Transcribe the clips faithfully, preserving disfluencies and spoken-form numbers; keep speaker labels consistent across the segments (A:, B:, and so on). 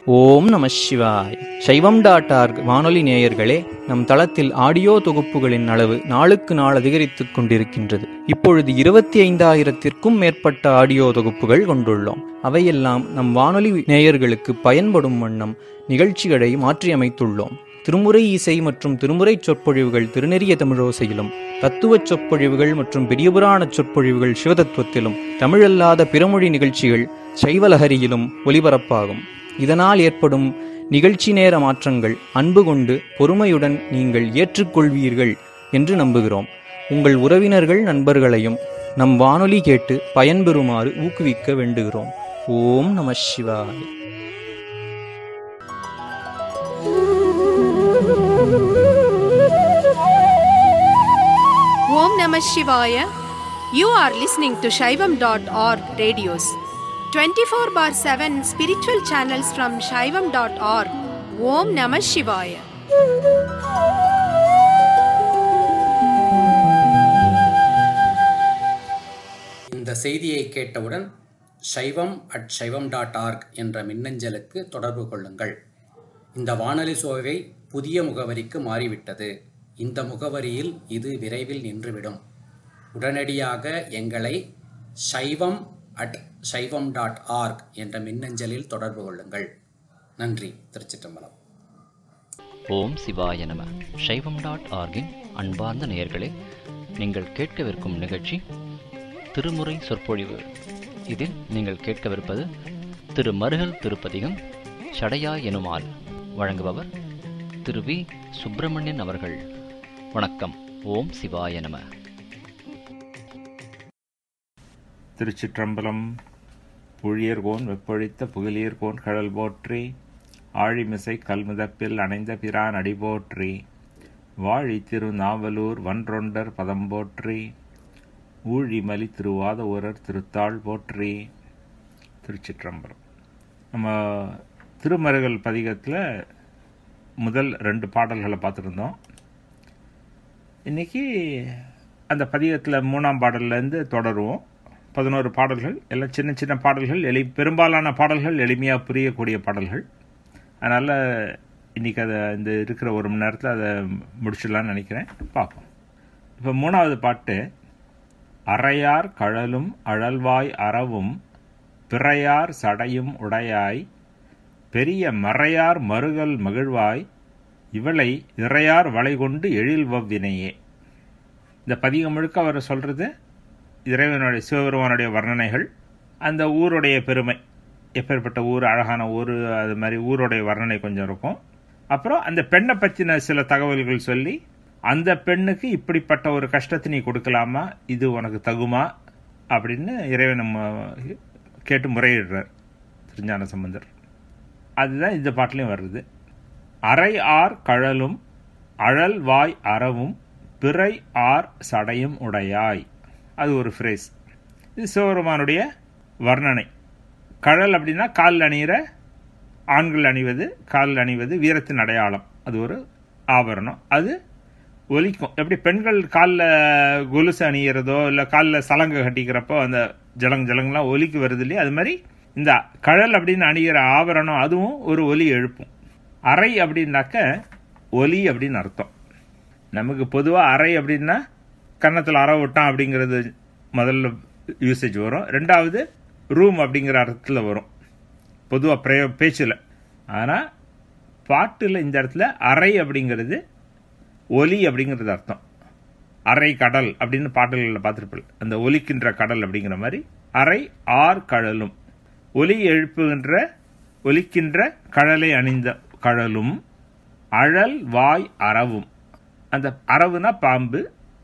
A: ஓம் நம சிவாய். சைவம் டாட் ஆர்க் வானொலி நேயர்களே, நம் தளத்தில் ஆடியோ தொகுப்புகளின் அளவு நாளுக்கு நாள் அதிகரித்துக் கொண்டிருக்கின்றது. இப்பொழுது இருபத்தி ஐந்தாயிரத்திற்கும் மேற்பட்ட ஆடியோ தொகுப்புகள் கொண்டுள்ளோம். அவையெல்லாம் நம் வானொலி நேயர்களுக்கு பயன்படும் வண்ணம் நிகழ்ச்சிகளை மாற்றியமைத்துள்ளோம். திருமுறை இசை மற்றும் திருமுறை சொற்பொழிவுகள் திருநெறிய தமிழோசையிலும், தத்துவச் சொற்பொழிவுகள் மற்றும் பெரியபுராண சொற்பொழிவுகள் சிவதத்துவத்திலும், தமிழல்லாத பிறமொழி நிகழ்ச்சிகள் சைவலஹரியிலும் ஒலிபரப்பாகும். இதனால் ஏற்படும் நிகழ்ச்சி நேர மாற்றங்கள் அன்பு கொண்டு பொறுமையுடன் நீங்கள் ஏற்றுக்கொள்வீர்கள் என்று நம்புகிறோம். உங்கள் உறவினர்கள் நண்பர்களையும் நம் வானொலி கேட்டு பயன்பெறுமாறு ஊக்குவிக்க வேண்டுகிறோம். ஓம் நம சிவாய.
B: ஓம் நம சிவாய. You are listening to shaivam dot org radios. twenty-four bar seven spiritual channels from shaivam dot org. Om Namah Shivaya.
C: இந்த செய்தியை கேட்டவுடன் சைவம் அட் சைவம் டாட் ஆர்க் என்ற மின்னஞ்சலுக்கு தொடர்பு கொள்ளுங்கள். இந்த வானொலி சோவை புதிய முகவரிக்கு மாறிவிட்டது. இந்த முகவரியில் இது விரைவில் நின்றுவிடும். உடனடியாக எங்களை சைவம் அட் சைவம் டாட் ஆர்க் என்ற மின்னஞ்சலில் தொடர்பு கொள்ளுங்கள். நன்றி. திருச்சிற்றம்பலம்.
D: ஓம் சிவாய நம. சைவம் டாட் ஆர்கின் அன்பார்ந்த நேயர்களே, நீங்கள் கேட்கவிருக்கும் நிகழ்ச்சி திருமுறை சொற்பொழிவு. இதில் நீங்கள் கேட்கவிருப்பது திரு மருகல் திருப்பதிகம் சடையா எனுமால். வழங்குபவர் திரு வி சுப்பிரமணியன் அவர்கள். வணக்கம். ஓம் சிவாய நம.
E: திருச்சிற்றம்பலம். புழியர்கோன் வெப்பொழித்த புகழியர்கோன் கடல் போற்றி, ஆழிமிசை கல்முதப்பில் அணைந்த பிரான் அடி போற்றி, வாழி திரு நாவலூர் வன்றொண்டர் பதம் போற்றி, ஊழிமலி திருவாத ஊரர் திருத்தாள் போற்றி. திருச்சிற்றம்பலம். நம்ம திருமருகல் பதிகத்தில் முதல் ரெண்டு பாடல்களை பார்த்துருந்தோம். இன்றைக்கி அந்த பதிகத்தில் மூணாம் பாடல்லேருந்து தொடருவோம். பதினோரு பாடல்கள், எல்லாம் சின்ன சின்ன பாடல்கள், எளி பெரும்பாலான பாடல்கள் எளிமையாக புரியக்கூடிய பாடல்கள். அதனால் இன்றைக்கி அதை இந்த இருக்கிற ஒரு மணி நேரத்தில் அதை முடிச்சிடலான்னு நினைக்கிறேன். பார்ப்போம். இப்போ மூணாவது பாட்டு. அறையார் கழலும் அழல்வாய் அறவும் பிறையார் சடையும் உடையாய், பெரிய மறையார் மருகல் மகிழ்வாய், இவளை இறையார் வளை கொண்டு எழில்வவ்வினையே. இந்த பதிகம் முழுக்க அவர் சொல்கிறது இறைவனுடைய சிவபெருமானுடைய வர்ணனைகள், அந்த ஊருடைய பெருமை, எப்பேற்பட்ட ஊர், அழகான ஊர், அது மாதிரி ஊருடைய வர்ணனை கொஞ்சம் இருக்கும். அப்புறம் அந்த பெண்ணை பற்றின சில தகவல்கள் சொல்லி, அந்த பெண்ணுக்கு இப்படிப்பட்ட ஒரு கஷ்டத்தை நீ கொடுக்கலாமா, இது உனக்கு தகுமா அப்படின்னு இறைவன் நம்ம கேட்டு முறையிடுறார் திருஞான சம்பந்தர். அதுதான் இந்த பாட்டிலையும் வருது. அறை ஆர் கழலும் அழல் வாய் அறவும் பிறை ஆர் சடையும் உடையாய். அது ஒரு ஃப்ரேஸ். இது சிவபெருமானுடைய வர்ணனை. கழல் அப்படின்னா காலில் அணிகிற, ஆண்கள் அணிவது, காலில் அணிவது வீரத்தின் அடையாளம். அது ஒரு ஆபரணம். அது ஒலிக்கும். எப்படி பெண்கள் காலில் கொலுசு அணிகிறதோ இல்லை காலில் சலங்கை கட்டிக்கிறப்போ அந்த ஜலங் ஜலங்கெலாம் ஒலிக்கு வருது இல்லையா, அது மாதிரி இந்த கழல் அப்படின்னு அணிகிற ஆபரணம் அதுவும் ஒரு ஒலி எழுப்பும். அறை அப்படின்னாக்க ஒலி அப்படின்னு அர்த்தம். நமக்கு பொதுவாக அறை அப்படின்னா கன்னத்தில் அற விட்டான் அப்படிங்கிறது முதல்ல யூசேஜ் வரும். ரெண்டாவது ரூம் அப்படிங்கிற அர்த்தத்தில் வரும் பொதுவாக பிரே பேச்சில். ஆனால் பாட்டில் இந்த இடத்துல அறை அப்படிங்கிறது ஒலி அப்படிங்கிறது அர்த்தம். அறை கடல் அப்படின்னு பாடல்களில் பார்த்துருப்பேன், அந்த ஒலிக்கின்ற கடல் அப்படிங்கிற மாதிரி. அறை ஆர் கழலும், ஒலி எழுப்புகின்ற ஒலிக்கின்ற கடலை அணிந்த கழலும், அழல் வாய் அறவும். அந்த அரவுனா பாம்பு,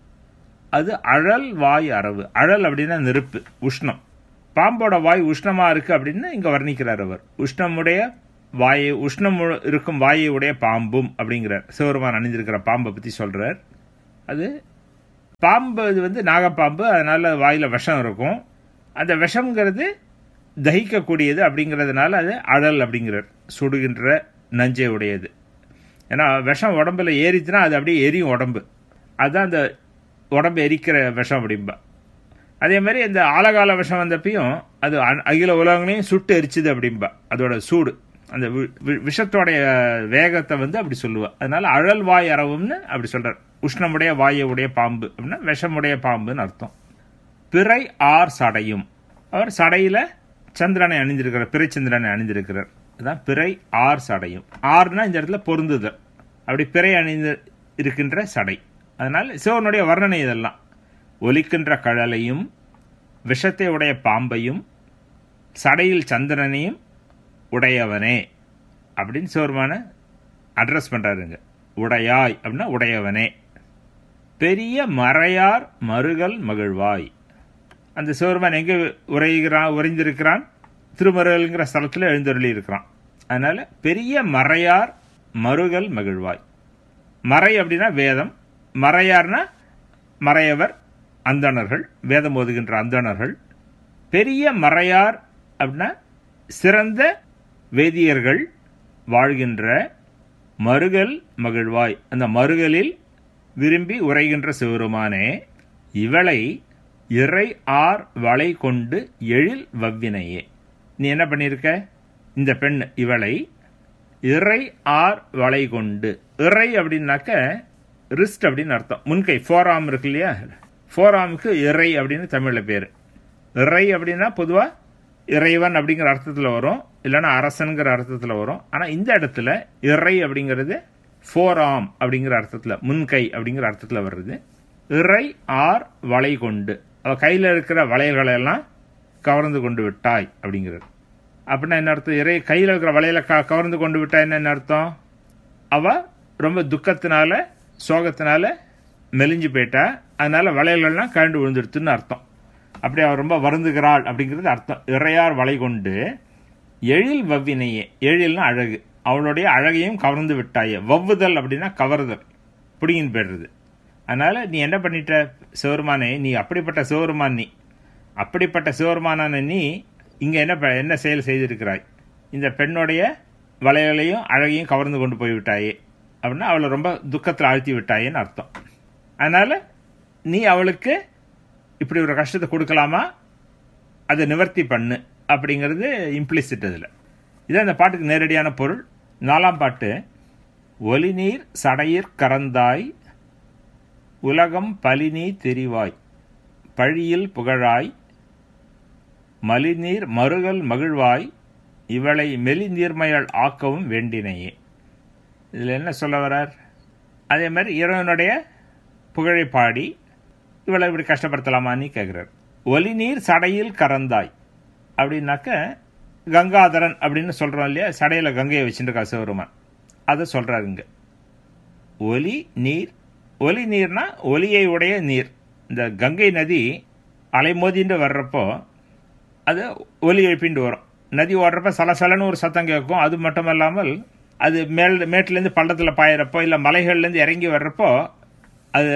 E: அது அழல் வாய் அரவு. அழல் அப்படின்னா நெருப்பு, உஷ்ணம். பாம்போட வாய் உஷ்ணமாக இருக்குது அப்படின்னு இங்கே வர்ணிக்கிறார் அவர். உஷ்ணமுடைய வாயை, உஷ்ணம் இருக்கும் வாயை உடைய பாம்பும் அப்படிங்கிறார். சிவபெருமான் அணிந்திருக்கிற பாம்பை பற்றி சொல்கிறார். அது பாம்பு, இது வந்து நாகப்பாம்பு, அதனால் வாயில் விஷம் இருக்கும். அந்த விஷம்ங்கிறது தகிக்கக்கூடியது அப்படிங்கிறதுனால அது அழல் அப்படிங்கிறார். சுடுகின்ற நஞ்சை உடையது. ஏன்னா விஷம் உடம்புல ஏறிச்சுன்னா அது அப்படியே எரியும் உடம்பு. அதுதான் அந்த உடம்பு எரிக்கிற விஷம் அப்படிம்பா. அதே மாதிரி இந்த ஆழகால விஷம் வந்தப்பையும் அது அகில உலகங்களையும் சுட்டு எரிச்சுது அப்படிம்பா. அதோட சூடு அந்த விஷத்தோடைய வேகத்தை வந்து அப்படி சொல்லுவா. அதனால அழல் வாய் அரவும்னு அப்படி சொல்றார். உஷ்ணமுடைய வாயுடைய பாம்பு அப்படின்னா விஷமுடைய பாம்புன்னு அர்த்தம். பிறை ஆர் சடையும், அவர் சடையில சந்திரனை அணிந்திருக்கிறார், பிறை சந்திரனை அணிந்திருக்கிறார். அதுதான் பிறை ஆர் சடையும். ஆர்னா இந்த இடத்துல பொருந்துதல், அப்படி பிறை அணிந்து இருக்கின்ற சடை. அதனால சிவனுடைய வர்ணனை இதெல்லாம். ஒலிக்கின்ற கழலையும் விஷத்தை உடைய பாம்பையும் சடையில் சந்திரனையும் உடையவனே அப்படின்னு சிவருமான அட்ரஸ் பண்றாருங்க. உடையாய் அப்படின்னா உடையவனே. பெரிய மறையார் மருகல் மகிழ்வாய். அந்த சிவருமான் எங்கே உரைகிறான் உறைந்திருக்கிறான்? திருமருகல்ங்கிற ஸ்தலத்தில் எழுந்தருளி இருக்கிறான். அதனால பெரிய மறையார் மருகல் மகிழ்வாய். மறை அப்படின்னா வேதம், மறையார்னா மறையவர், அந்தணர்கள், வேதம் ஓதுகின்ற அந்தணர்கள். பெரிய மறையார் அப்படின்னா சிறந்த வேதியர்கள் வாழ்கின்ற மருகல் மகிழ்வாய். அந்த மருகலில் விரும்பி உரைகின்ற சிவருமானே, இவளை இறை ஆர் வளை கொண்டு எழில் வவ்வினையே. நீ என்ன பண்ணியிருக்க? இந்த பெண் இவளை இறை ஆர் வளை கொண்டு. இறை அப்படின்னாக்க ரிஸ்ட் அப்படின்னு அர்த்தம். முன்கை ஃபோராம் இருக்கு இல்லையா, ஃபோராமுக்கு இறை அப்படின்னு தமிழில் பேர். இறை அப்படின்னா பொதுவாக இறைவன் அப்படிங்கிற அர்த்தத்தில் வரும், இல்லைன்னா அரசனுங்கிற அர்த்தத்தில் வரும். ஆனால் இந்த இடத்துல இறை அப்படிங்கிறது ஃபோராம் அப்படிங்கிற அர்த்தத்தில், முன்கை அப்படிங்கிற அர்த்தத்தில் வருது. இறை ஆர் வளை கொண்டு, அவ கையில் இருக்கிற வளையல்களை எல்லாம் கவர்ந்து கொண்டு விட்டாய் அப்படிங்கிறது. அப்படின்னா என்ன அர்த்தம்? இறை கையில் இருக்கிற வளையலை க கவர்ந்து கொண்டு விட்டாய் என்ன அர்த்தம்? அவ ரொம்ப துக்கத்தினால சோகத்தினால மெலிஞ்சு போயிட்டா, அதனால வளையல்கள்லாம் கழண்டு விழுந்துடுத்துன்னு அர்த்தம். அப்படி அவர் ரொம்ப வருந்துகிறாள் அப்படிங்கிறது அர்த்தம். இறையார் வளை கொண்டு எழில் வவ்வினையே. எழில்னா அழகு, அவளுடைய அழகையும் கவர்ந்து விட்டாயே. வவ்வுதல் அப்படின்னா கவர்தல், பிடிங்கின்னு போய்டுறது. அதனால நீ என்ன பண்ணிட்ட சிவருமானே, நீ அப்படிப்பட்ட சிவருமான், நீ அப்படிப்பட்ட சிவருமானான நீ இங்கே என்ன என்ன செயல் செய்திருக்கிறாய்? இந்த பெண்ணுடைய வளையலையும் அழகையும் கவர்ந்து கொண்டு போய்விட்டாயே அப்படின்னா அவளை ரொம்ப துக்கத்தில் ஆழ்த்தி விட்டாயேன்னு அர்த்தம். அதனால நீ அவளுக்கு இப்படி ஒரு கஷ்டத்தை கொடுக்கலாமா, அதை நிவர்த்தி பண்ணு அப்படிங்கிறது இம்ப்ளிசிட். அதில் இதான் இந்த பாட்டுக்கு நேரடியான பொருள். நாலாம் பாட்டு. ஒலி நீர் சடையிற் கரந்தாய் உலகம் பலினீ தெரிவாய் பழியில் புகழாய் மலிநீர் மருகல் மகிழ்வாய் இவளை மெலி நீர்மையால் ஆக்கவும் வேண்டினையே. இதில் என்ன சொல்ல வரார்? அதே மாதிரி இறைவனுடைய புகழை பாடி இவளை இப்படி கஷ்டப்படுத்தலாமான்னு கேட்குறார். ஒலி நீர் சடையில் கரந்தாய் அப்படின்னாக்க கங்காதரன் அப்படின்னு சொல்கிறோம் இல்லையா, சடையில் கங்கையை வச்சுருக்கா சிவருமான், அதை சொல்கிறாருங்க. ஒலி நீர், ஒலி நீர்னா ஒலியை உடைய நீர். இந்த கங்கை நதி அலைமோதிண்டு வர்றப்போ அது ஒலி எழுப்பிண்டு வரும். நதி ஓடுறப்ப சலசலன்னு ஒரு சத்தம் கேட்கும். அது மட்டும் இல்லாமல் அது மேல் மேட்டிலேருந்து பள்ளத்தில் பாயிறப்போ இல்லை மலைகள்லேருந்து இறங்கி வர்றப்போ அது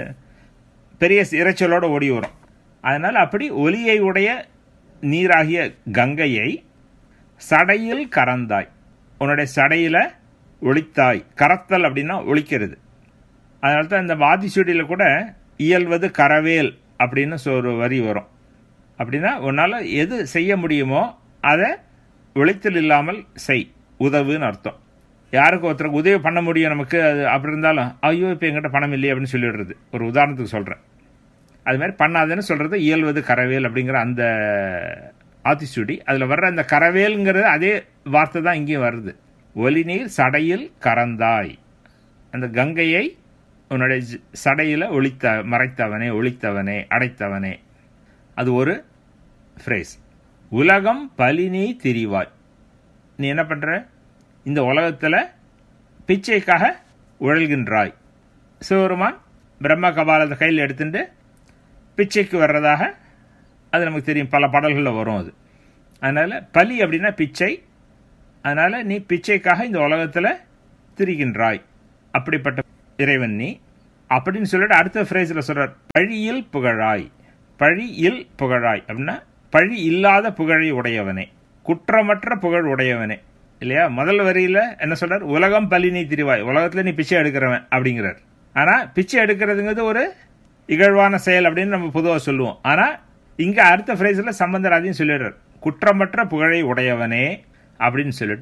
E: பெரிய இறைச்சலோடு ஓடி வரும். அதனால் அப்படி ஒலியை உடைய நீராகிய கங்கையை சடையில் கரந்தாய், உன்னுடைய சடையில் ஒளித்தாய். கரத்தல் அப்படின்னா ஒழிக்கிறது. அதனால தான் இந்த வாதிச்சூடியில் கூட இயல்வது கரவேல் அப்படின்னு ஒரு வரி வரும். அப்படின்னா உன்னால் எது செய்ய முடியுமோ அதை ஒழித்தல் இல்லாமல் செய், உதவுன்னு அர்த்தம். யாருக்கு ஒருத்தருக்கு உதவி பண்ண முடியும் நமக்கு, அது அப்படி இருந்தாலும் ஐயோ இப்போ எங்கிட்ட பணம் இல்லையே அப்படின்னு சொல்லிடுறது. ஒரு உதாரணத்துக்கு சொல்கிறேன். அது மாதிரி பண்ணாதுன்னு சொல்கிறது இயல்வது கரவேல் அப்படிங்கிற அந்த ஆத்திச்சூடி. அதில் வர்ற அந்த கரவேலுங்கிறது அதே வார்த்தை தான் இங்கேயும் வருது. ஒலி நீர் சடையில் கரந்தாய், அந்த கங்கையை உன்னுடைய சடையில் ஒளித்த மறைத்தவனே, ஒளித்தவனே, அடைத்தவனே. அது ஒரு ஃப்ரேஸ். உலகம் பலினி திரிவாய். நீ என்ன பண்ணுற? இந்த உலகத்தில் பிச்சைக்காக உழல்கின்றாய். சிவருமான் பிரம்ம கபாலத்தை கையில் எடுத்துட்டு பிச்சைக்கு வர்றதாக அது நமக்கு தெரியும், பல பாடல்களில் வரும் அது. அதனால் பலி அப்படின்னா பிச்சை. அதனால் நீ பிச்சைக்காக இந்த உலகத்தில் திரிகின்றாய். அப்படிப்பட்ட இறைவன் நீ அப்படின்னு சொல்லிட்டு அடுத்த ஃப்ரேஸில் சொல்கிறார், பழியில் புகழாய். பழியில் புகழாய் அப்படின்னா பழி இல்லாத புகழை உடையவனே, குற்றமற்ற புகழ் உடையவனே இல்லையா. முதல் வரியில் என்ன சொல்றார்? உலகம் பலினி திரிவாய், உலகத்தில் நீ பிச்சை எடுக்கிறவன் அப்படிங்கிறார். ஆனால் பிச்சை எடுக்கிறதுங்கிறது ஒரு இகழ்வான செயல் அப்படின்னு நம்ம பொதுவாக சொல்லுவோம். ஆனால் இங்கே அடுத்த ஃப்ரேஸில் சம்பந்தர் அதையும் சொல்லிடுறார், குற்றமற்ற புகழை உடையவனே அப்படின்னு சொல்லிட்டு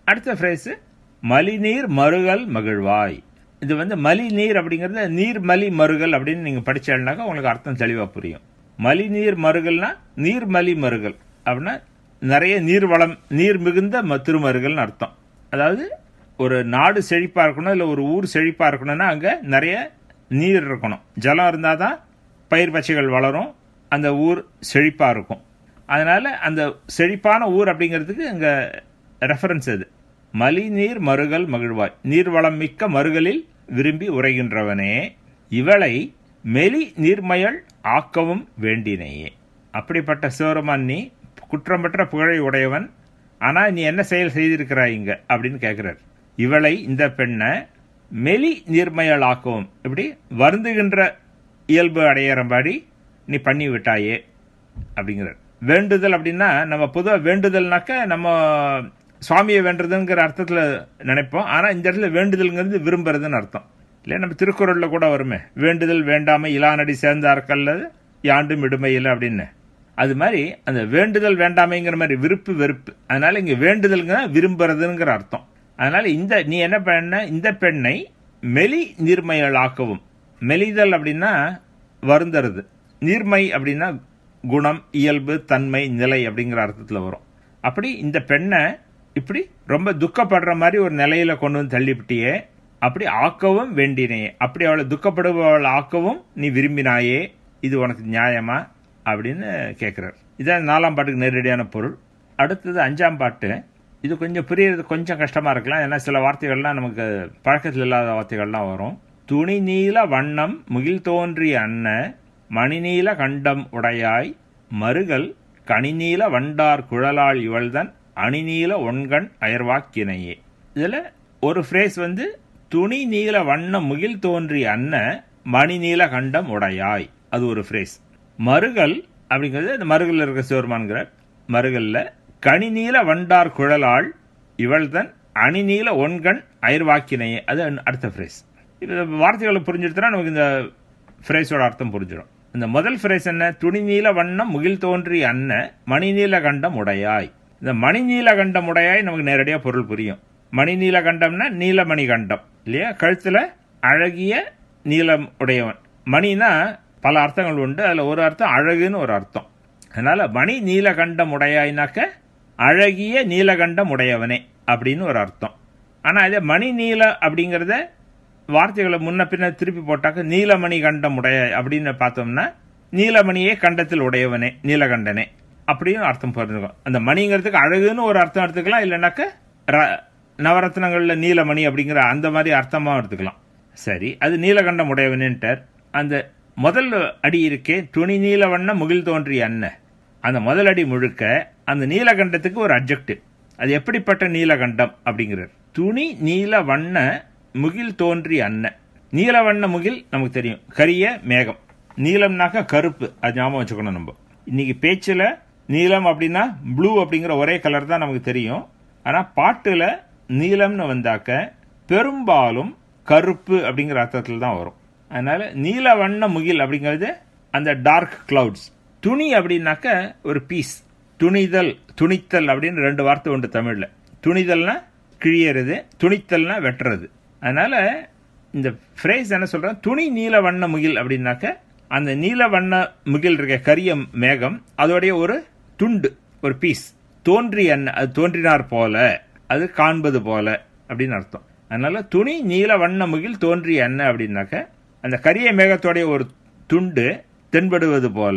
E: அடுத்த ஃப்ரேஸு மலிநீர் மருகல் மகிழ்வாய். இது வந்து மலி நீர் அப்படிங்கிறது நீர் மலி மருகல் அப்படின்னு நீங்கள் படிச்சாருனாக்கா உங்களுக்கு அர்த்தம் தெளிவாக புரியும். மலிநீர் மருகல்னா நீர்மலி மருகல் அப்படின்னா நிறைய நீர் வளம் நீர் மிகுந்த திருமருகல்னு அர்த்தம். அதாவது ஒரு நாடு செழிப்பாக இருக்கணும், இல்லை ஒரு ஊர் செழிப்பாக இருக்கணும்னா அங்கே நிறைய நீர் இருக்கணும். ஜலம் இருந்தால் தான் பயிர் பச்சைகள் வளரும், அந்த ஊர் செழிப்பாக இருக்கும். அதனால் அந்த செழிப்பான ஊர் அப்படிங்கிறதுக்கு அங்கே ரெஃபரன்ஸ் அது. மலி நீர் மருகல் மகிழ்வாய், நீர்வளம் மிக்க மருகலில் விரும்பி உரைகின்றவனே இவளை மெலி நீர்மயல் ஆக்கவும் வேண்டினையே. அப்படிப்பட்ட சிவருமான் நீ குற்றம் பெற்ற புகழை உடையவன், ஆனால் நீ என்ன செயல் செய்திருக்கிறாய் இங்க அப்படின்னு கேட்கிறார். இவளை இந்த பெண்ணை மெலி நீர்மயல் ஆக்கவும், இப்படி வருந்துகின்ற இயல்பு அடையிறபாடி நீ பண்ணி விட்டாயே அப்படிங்கிறார். வேண்டுதல் அப்படின்னா நம்ம பொதுவாக வேண்டுதல்னாக்க நம்ம சுவாமியை வேண்டுறதுங்கிற அர்த்தத்தில் நினைப்போம். ஆனால் இந்த இடத்துல வேண்டுதல்ங்கிறது விரும்புறதுன்னு அர்த்தம் இல்லை. நம்ம திருக்குறளில் கூட வருமே, வேண்டுதல் வேண்டாமை இலானடி சேர்ந்தார்கல்லது யாண்டும் இடுமையில் அப்படின்னு. அது மாதிரி அந்த வேண்டுதல் வேண்டாமைங்கிற மாதிரி விருப்பு வெறுப்பு. அதனால இங்கே வேண்டுதல்ங்கிற விரும்புறதுங்கிற அர்த்தம். அதனால இந்த நீ என்ன பண்ண, இந்த பெண்ணை மெலி நீர்மையல் ஆக்கவும். மெலிதல் அப்படின்னா வருந்துறது, நீர்மை அப்படின்னா குணம், இயல்பு, தன்மை, நிலை அப்படிங்கிற அர்த்தத்தில் வரும். அப்படி இந்த பெண்ணை இப்படி ரொம்ப துக்கப்படுற மாதிரி ஒரு நிலையில கொண்டு வந்து தள்ளிவிட்டியே, அப்படி ஆக்கவும் வேண்டினையே, அப்படி அவளை துக்கப்படுபவள் ஆக்கவும் நீ விரும்பினாயே, இது உனக்கு நியாயமா அப்படின்னு கேட்கிறார். இதான் நாலாம் பாட்டுக்கு நேரடியான பொருள். அடுத்தது அஞ்சாம் பாட்டு. இது கொஞ்சம் புரியறது கொஞ்சம் கஷ்டமா இருக்கலாம், ஏன்னா சில வார்த்தைகள்லாம் நமக்கு பழக்கத்தில் இல்லாத வார்த்தைகள்லாம் வரும். துணி நீல வண்ணம் முகில் தோன்றிய அன்ன மணிநீல கண்டம் உடையாய் மருகல் கனிநீல வண்டார் குழலாள் இவள்தன் அணிநீல ஒன்கண் அயர்வாக்கினையே. இதுல ஒரு ஃப்ரேஸ் வந்து துணி நீல வண்ணம் முகில் தோன்றிய அன்ன மணிநீல கண்டம் உடையாய், அது ஒரு ஃப்ரேஸ். மருகல் அப்படிங்கிறது இந்த மருகல் இருக்க சிவருமான்கிறார். மருகல்ல கனிநீல வண்டார் குழலாள் இவள்தன் அணிநீல ஒன்கண் அயர்வாக்கினையே, அது அடுத்த ஃப்ரேஸ். இந்த வார்த்தைகளை புரிஞ்சுடுத்துனா நமக்கு இந்த ஃப்ரேஸோட அர்த்தம் புரிஞ்சிடும். இந்த முதல் ஃப்ரேஸ் என்ன, துணிநீல வண்ணம் முகில் தோன்றிய அன்ன மணிநீல கண்டம் உடையாய். இந்த மணிநீல கண்டம் உடையாய் நமக்கு நேரடியாக பொருள் புரியும். மணிநீல கண்டம்னா நீலமணி கண்டம் இல்லையா, கழுத்துல அழகிய நீலம் உடையவன். மணினா பல அர்த்தங்கள் உண்டு, அதில் ஒரு அர்த்தம் அழகுன்னு ஒரு அர்த்தம். அதனால மணி நீலகண்டம் உடையாய்னாக்க அழகிய நீலகண்டம் உடையவனே அப்படின்னு ஒரு அர்த்தம். ஆனால் இதே மணி நீல அப்படிங்கிறத வார்த்தைகளை முன்ன பின்ன திருப்பி போட்டாக்க நீலமணி கண்டம் உடைய அப்படின்னு பார்த்தோம்னா நீலமணியே கண்டத்தில் உடையவனே நீலகண்டனே அப்படின்னு அர்த்தம் புரிஞ்சுக்கும். அந்த மணிங்கிறதுக்கு அழகுன்னு ஒரு அர்த்தம் எடுத்துக்கலாம், இல்லைன்னாக்க நவரத்னங்கள்ல நீலமணி அப்படிங்கிற அந்த மாதிரி அர்த்தமாக எடுத்துக்கலாம். சரி, அது நீலகண்டம் உடையவனேன்ட்டார். அந்த முதல் அடி இருக்கே துணி நீல வண்ண முகில் தோன்றிய அன்ன, அந்த முதல் அடி முழுக்க அந்த நீலகண்டத்துக்கு ஒரு அப்ஜெக்டிவ். அது எப்படிப்பட்ட நீலகண்டம் அப்படிங்கிறார். துணி நீல வண்ண முகில் தோன்றிய அன்ன. நீல வண்ண முகில் நமக்கு தெரியும், கரிய மேகம். நீலம்னாக்க கருப்பு, அது ஞாபகம் வச்சுக்கணும். நம்ம இன்னைக்கு பேச்சில் நீலம் அப்படின்னா ப்ளூ அப்படிங்கிற ஒரே கலர் தான் நமக்கு தெரியும். ஆனால் பாட்டுல நீலம்னு வந்தாக்க பெரும்பாலும் கருப்பு அப்படிங்கிற அர்த்தத்தில் தான் வரும். அதனால நீல வண்ண முகில் அப்படிங்கிறது அந்த டார்க் கிளவுட்ஸ். துணி அப்படின்னாக்க ஒரு பீஸ், துணிதல் துணித்தல் அப்படின்னு ரெண்டு வார்த்தை உண்டு தமிழ்ல. துணிதல்னா கிழியறது, துணித்தல்னா வெட்டுறது. அதனால இந்த ஃப்ரேஸ் என்ன சொல்ற, துணி நீல வண்ண முகில் அப்படின்னாக்க அந்த நீல வண்ண முகில் இருக்க கரிய மேகம் அதோடைய ஒரு துண்டு, ஒரு பீஸ். தோன்றி அன்ன, அது தோன்றினார் போல, அது காண்பது போல அப்படின்னு அர்த்தம். அதனால துணி நீல வண்ண முகில் தோன்றிய அன்ன அப்படின்னாக்க அந்த கரிய மேகத்தோடைய ஒரு துண்டு தென்படுவது போல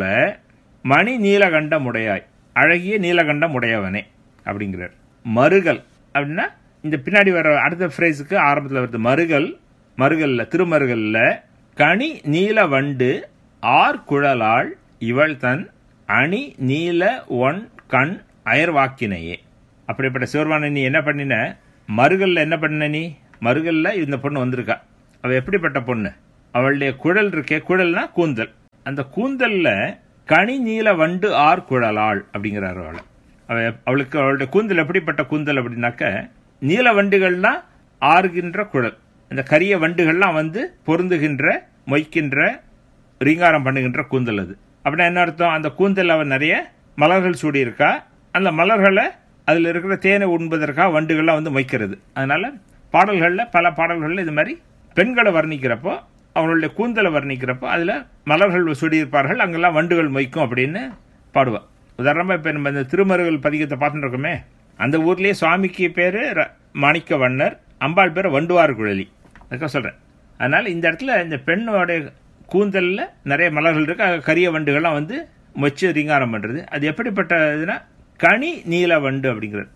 E: மணி நீலகண்டம் உடையாய், அழகிய நீலகண்டம் உடையவனே அப்படிங்கிறார். மருகல் அப்படின்னா இந்த பின்னாடி வர அடுத்த ஃப்ரேஸுக்கு ஆரம்பத்தில் வருது மருகல். மருகல்ல திருமருகல்ல கனி நீல வண்டு ஆர் குழலாள் இவள் தன் அணி நீல ஒன் கண் அயர்வாக்கினையே. அப்படிப்பட்ட சிவருமான நீ என்ன பண்ணின, மருகல்ல என்ன பண்ண நீ, மருகல்ல இந்த பொண்ணு வந்திருக்கா. அவ எப்படிப்பட்ட பொண்ணு, அவளுடைய குழல் இருக்கே, குழல்னா கூந்தல். அந்த கூந்தல்ல கனி நீல வண்டு ஆர் குழலாள் அப்படிங்கிறார். அவளை அவ அவளுக்கு அவளுடைய கூந்தல் எப்படிப்பட்ட கூந்தல் அப்படின்னாக்க நீல வண்டுகள்னா ஆறுகின்ற குழல். அந்த கரிய வண்டுகள்லாம் வந்து பொருந்துகின்ற மொய்க்கின்ற ரீங்காரம் பண்ணுகின்ற கூந்தல் அது. அப்படின்னா என்ன அர்த்தம், அந்த கூந்தல் அவன் நிறைய மலர்கள் சூடி இருக்கா, அந்த மலர்களை அதில் இருக்கிற தேனை உண்பதற்காக வண்டுகள்லாம் வந்து மொய்க்கிறது. அதனால் பாடல்களில் பல பாடல்களில் இது மாதிரி பெண்களை வர்ணிக்கிறப்போ, அவங்களுடைய கூந்தலை வர்ணிக்கிறப்போ அதில் மலர்கள் சுடியிருப்பார்கள், அங்கெல்லாம் வண்டுகள் மொய்க்கும் அப்படின்னு பாடுவாள். உதாரணமாக இப்போ நம்ம இந்த திருமருகல் பதிகத்தை பார்த்துட்டு இருக்கோமே, அந்த ஊர்லேயே சுவாமிக்கு பேர் மாணிக்க வண்ணர், அம்பாள் பேர் வண்டுவார் குழலி. அதுக்காக சொல்கிறேன். அதனால் இந்த இடத்துல இந்த பெண்ணோடைய கூந்தலில் நிறைய மலர்கள் இருக்குது, கரிய வண்டுகள்லாம் வந்து மொச்சு ரீங்காரம் பண்ணுறது. அது எப்படிப்பட்டதுன்னா கனி நீல வண்டு அப்படிங்கிறது.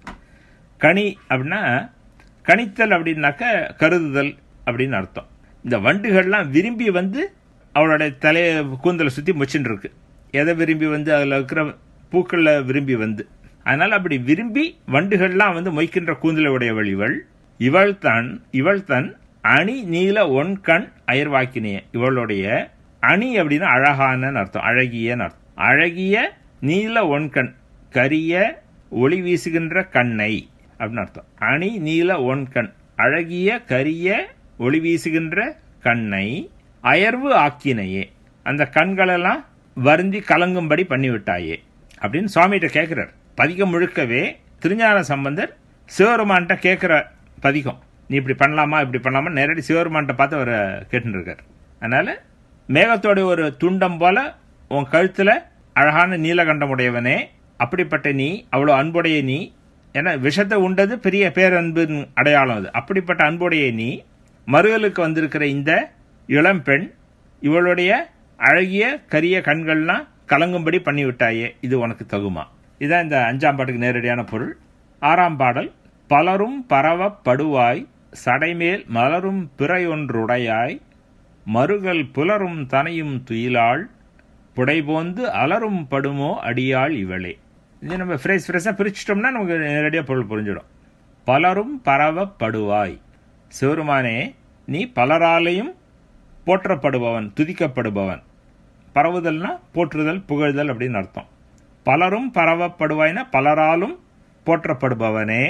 E: கனி அப்படின்னா கணித்தல் அப்படின்னாக்க கருதுதல் அப்படின்னு அர்த்தம். இந்த வண்டுகள்லாம் விரும்பி வந்து அவளுடைய தலையை கூந்தலை சுற்றி மொச்சுன்னு இருக்கு. எதை விரும்பி வந்து அதில் இருக்கிற பூக்களில் விரும்பி வந்து, அதனால் அப்படி விரும்பி வண்டுகள்லாம் வந்து மொய்க்கின்ற கூந்தலை உடையவள் இவள். இவள் தன் இவள் தன் அணி நீல ஒன் கண் அயர்வாக்கினிய. இவளுடைய அணி அப்படின்னா அழகான அர்த்தம், அழகியன்னு அர்த்தம். அழகிய நீல ஒன்கண், கரிய ஒளி வீசுகின்ற கண்ணை அப்படின்னு அர்த்தம். அணி நீல ஒன்கண், அழகிய கரிய ஒளி வீசுகின்ற கண்ணை அயர்வு ஆக்கினையே, அந்த கண்களெல்லாம் வருந்தி கலங்கும்படி பண்ணிவிட்டாயே அப்படின்னு சுவாமிகிட்ட கேட்கிறார். பதிகம் முழுக்கவே திருஞான சம்பந்தர் சிவபெருமான்கிட்ட கேட்கிற பதிகம். நீ இப்படி பண்ணலாமா இப்படி பண்ணலாமா நேரடி சிவபெருமான்கிட்ட பார்த்து அவரை கேட்டுருக்கார். அதனால மேகத்தோட ஒரு துண்டம் போல உன் கழுத்துல அழகான நீலகண்டம் உடையவனே, அப்படிப்பட்ட நீ, அவ்வளோ அன்புடைய நீ, ஏன்னா விஷத்தை உண்டது பெரிய பேரன்பின் அடையாளம் அது. அப்படிப்பட்ட அன்புடைய நீ மருகலுக்கு வந்திருக்கிற இந்த இளம்பெண், இவளுடைய அழகிய கரிய கண்கள்லாம் கலங்கும்படி பண்ணிவிட்டாயே, இது உனக்கு தகுமா? இதுதான் இந்த அஞ்சாம் பாட்டுக்கு நேரடியான பொருள். ஆறாம் பாடல். பலரும் பரவப்படுவாய் சடைமேல் மலரும் பிறையொன்றுடையாய் மருகல் புலரும் தனையும் துயிலாள் புடைபோந்து அலரும் படுமோ அடியாள் இவளே. இது நம்ம ஃப்ரேஸ் ஃப்ரெஷ்ஷாக பிரிச்சிட்டோம்னா நமக்கு நேரடியாக பொருள் புரிஞ்சிடும். பலரும் பரவப்படுவாய், சிவருமானே நீ பலராலையும் போற்றப்படுபவன், துதிக்கப்படுபவன். பரவுதல்னா போற்றுதல், புகழ்தல் அப்படின்னு அர்த்தம். பலரும் பரவப்படுவாய்னா பலராலும் போற்றப்படுபவனே,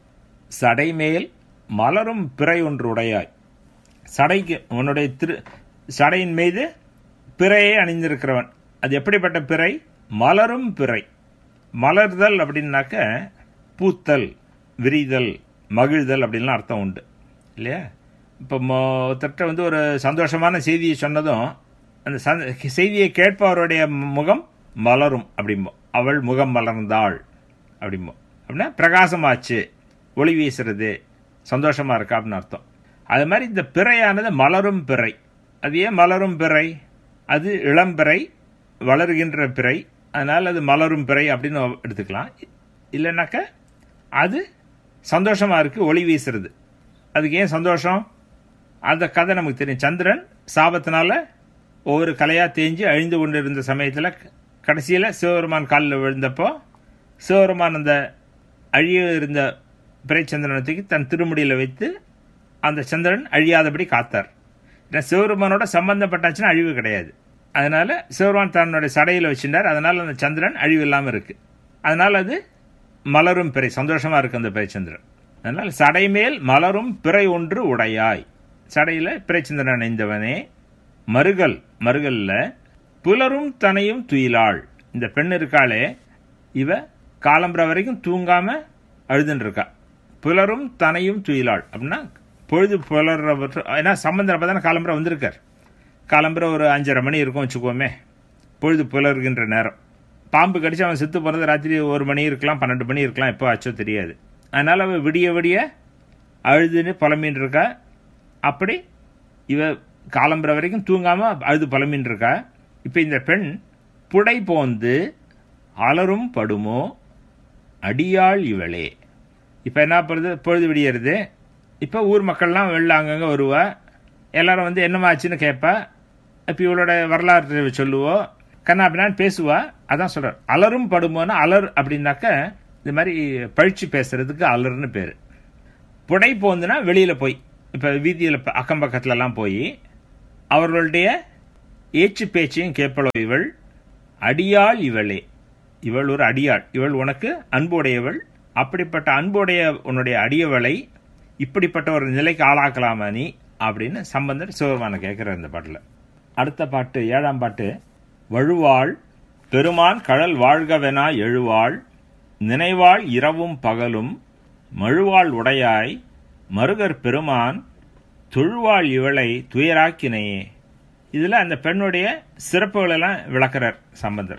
E: சடைமேல் மலரும் பிறை ஒன்று உடையாய். சடைக்கு உன்னுடைய திரு சடையின் மீது பிறையை அணிந்திருக்கிறவன். அது எப்படிப்பட்ட பிறை? மலரும் பிறை. மலர்தல் அப்படின்னாக்க பூத்தல், விரிதல், மகிழ்தல் அப்படின்லாம் அர்த்தம் உண்டு இல்லையா? இப்போ ஒருத்தர்கிட்ட வந்து ஒரு சந்தோஷமான செய்தியை சொன்னதும் அந்த செய்தியை கேட்பவருடைய முகம் மலரும் அப்படிம்போம். அவள் முகம் மலர்ந்தாள் அப்படிம்போம். அப்படின்னா பிரகாசமாச்சு, ஒளி வீசுறது, சந்தோஷமா இருக்கா அப்படின்னு அர்த்தம். அது மாதிரி இந்த பிறையானது மலரும் பிறை. அது ஏன் மலரும் பிறை? அது இளம்பிறை, வளர்கின்ற பிறை, அதனால் அது மலரும் பிறை அப்படின்னு எடுத்துக்கலாம். இல்லைனாக்க அது சந்தோஷமாக இருக்குது, ஒளி வீசுறது. அதுக்கு ஏன் சந்தோஷம்? அந்த கதை நமக்கு தெரியும். சந்திரன் சாபத்தினால ஒவ்வொரு கலையாக தேஞ்சு அழிந்து கொண்டு இருந்த சமயத்தில் கடைசியில் சிவபெருமான் காலில் விழுந்தப்போ சிவபெருமான் அந்த அழிய இருந்த பிறைச்சந்திரனத்துக்கு தன் திருமுடியில் வைத்து அந்த சந்திரன் அழியாதபடி காத்தார். ஏன்னா சிவபெருமானோட சம்பந்தப்பட்டாச்சுன்னா அழிவு கிடையாது. அதனால சிவபெருமான் தன்னுடைய சடையில் வச்சுட்டார். அதனால அந்த சந்திரன் அழிவு இல்லாமல் இருக்கு. அதனால அது மலரும் பிறை, சந்தோஷமா இருக்கு அந்த பிறைச்சந்திரன். அதனால சடைமேல் மலரும் பிறை ஒன்று உடையாய், சடையில பிறைச்சந்திரன் அணிந்தவனே. மருகல், மருகல்ல புலரும் தனையும் துயிலாள். இந்த பெண் இருக்காளே, இவ காலம்புற வரைக்கும் தூங்காம அழுதுன்னு இருக்கா. புலரும் தனையும் துயிலாள் அப்படின்னா பொழுது புலர்ற, ஏன்னா சம்பந்தர் அப்போ தானே காலம்புற வந்திருக்கார். காலம்புற ஒரு அஞ்சரை மணி இருக்கும் வச்சுக்கோமே, பொழுது புலர்கின்ற நேரம். பாம்பு கடிச்சு அவன் செத்து போகிறது ராத்திரி ஒரு மணி இருக்கலாம், பன்னெண்டு மணி இருக்கலாம், எப்போ ஆச்சோ தெரியாது. அதனால் அவள் விடிய விடிய அழுதுன்னு புலம்பின்னு இருக்கா. அப்படி இவ காலம்புற வரைக்கும் தூங்காமல் அழுது புலம்பின்னு இருக்கா. இப்போ இந்த பெண் புடை போந்து அலரும் படுமோ அடியாள் இவளே. இப்போ என்ன பண்ணுறது? பொழுது விடியறது. இப்போ ஊர் மக்கள்லாம் வெளில அங்கங்கே வருவா. எல்லாரும் வந்து என்னம்மா ஆச்சுன்னு கேட்பா. இப்போ இவளோட வரலாறு சொல்லுவோம், கண்ணா அப்படின்னான்னு பேசுவா. அதான் சொல்கிறார் அலரும் படுமோன்னா. அலர் அப்படின்னாக்க இது மாதிரி பழிச்சு பேசுறதுக்கு அலர்னு பேர். புடை போந்துன்னா வெளியில் போய், இப்போ வீதியில் அக்கம் பக்கத்துலலாம் போய் அவர்களுடைய ஏச்சு பேச்சையும் கேட்பளோ இவள். அடியாள் இவளே, இவள் ஒரு அடியாள், இவள் உனக்கு அன்புடையவள். அப்படிப்பட்ட அன்புடைய உன்னுடைய அடியவளை இப்படிப்பட்ட ஒரு நிலைக்கு ஆளாக்கலாமா நீ அப்படின்னு சம்பந்தர் சிவபெருமான கேட்கிறார் இந்த பாட்டில். அடுத்த பாட்டு, ஏழாம் பாட்டு. வழுவாள் பெருமான் கடல் வாழ்கவெனா எழுவாள் நினைவாள் இரவும் பகலும் மழுவாள் உடையாய் மருகர் பெருமான் தொழுவாள் இவளை துயராக்கினையே. இதில் அந்த பெண்ணுடைய சிறப்புகளெல்லாம் விளக்கிறார் சம்பந்தர்.